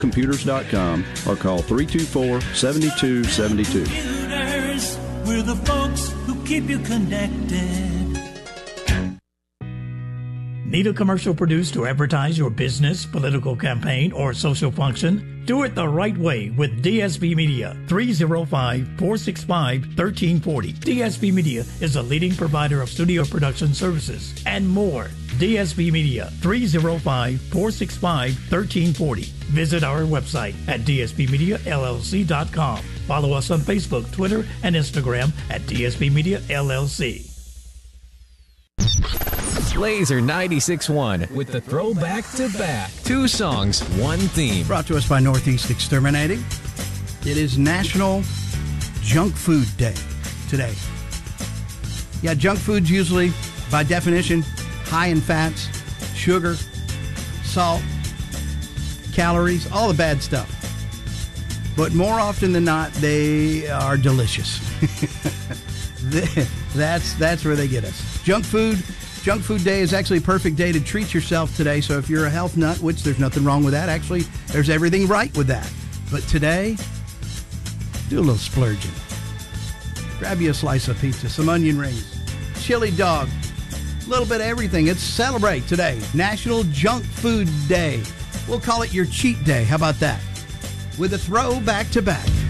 computers.com or call 324-7272. Computers, we're the folks who keep you connected. Need a commercial produced to advertise your business, political campaign, or social function? Do it the right way with DSB Media, 305-465-1340. DSB Media is a leading provider of studio production services and more. DSB Media, 305-465-1340. Visit our website at dsbmediallc.com. Follow us on Facebook, Twitter, and Instagram at DSB Media LLC. Laser 96.1 with the Throwback to Back. 2 songs, 1 theme. Brought to us by Northeast Exterminating. It is National Junk Food Day today. Yeah, junk food's usually, by definition, high in fats, sugar, salt, calories, all the bad stuff. But more often than not, they are delicious. That's where they get us. Junk Food Day is actually a perfect day to treat yourself today. So if you're a health nut, which there's nothing wrong with that, actually, there's everything right with that. But today, do a little splurging. Grab you a slice of pizza, some onion rings, chili dog, a little bit of everything. It's celebrate today, National Junk Food Day. We'll call it your cheat day. How about that? With a Throwback to Back.